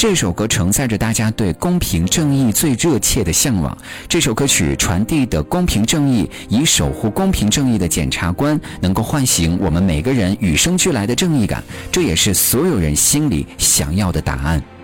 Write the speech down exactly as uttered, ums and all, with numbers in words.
这首歌承载着大家对公平正义最热切的向往。这首歌曲传递的公平正义，以守护公平正义的检察官能够唤醒我们每个人与生俱来的正义感，这也是所有人心里想要的答案。